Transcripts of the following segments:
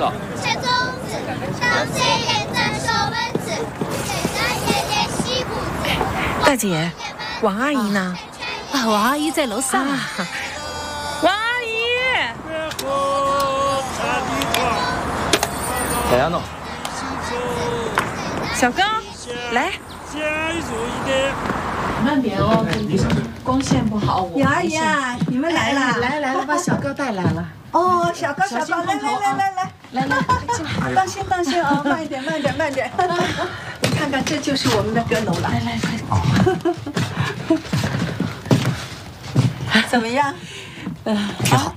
少？ 吃粽子，上岁人咱手蚊子，现在天天洗不子。 大姐，王阿姨呢？ 啊，王阿姨在楼上。 王阿姨， 小丫头， 小高，来。 慢点哦，光线不好。 杨阿姨啊，你们来了， 来，把小高带来了。 哦，小高，来，当心啊，慢一点。你看看，这就是我们的阁楼了。来，怎么样？ 挺好。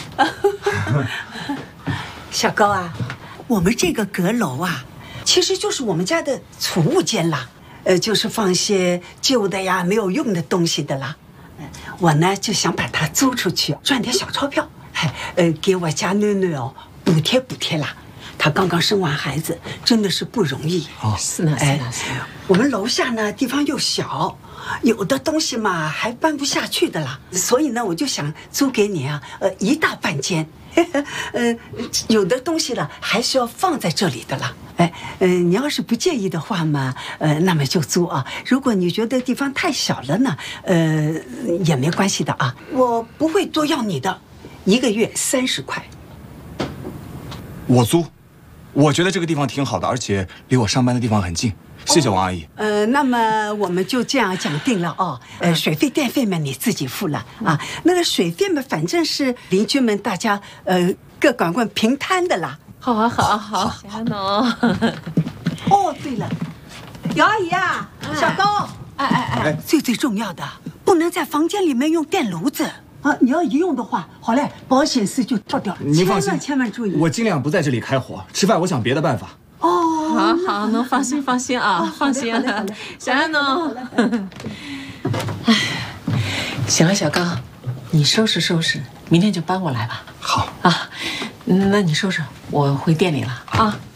小高啊，我们这个阁楼啊，其实就是我们家的储物间啦。就是放些旧的呀、没有用的东西的啦。我呢就想把它租出去，赚点小钞票，给我家囡囡哦补贴啦。她刚刚生完孩子，真的是不容易。 哦， 是呢。 我们楼下呢地方又小，有的东西嘛还搬不下去的啦，所以呢我就想租给你啊，一大半间。有的东西了还是要放在这里的啦。你要是不介意的话嘛，那么就租啊。如果你觉得地方太小了呢，也没关系的啊，我不会多要你的，1个月30块。 我租，我觉得这个地方挺好的，而且离我上班的地方很近。谢谢王阿姨。 那么我们就这样讲定了哦。水费电费嘛你自己付了啊。那个水费嘛，反正是邻居们大家各管管平摊的啦。 好。小喏。 哦，对了，姚阿姨啊，小高，最重要的，不能在房间里面用电炉子啊！你要一用的话，好嘞，保险丝就跳掉了。 您放心， 千万注意。 我尽量不在这里开火，吃饭我想别的办法。 哦， 好，能放心啊，放心。小安喏。哎，行了，小高，你收拾，明天就搬过来吧。 好啊，那你收拾，我回店里了啊。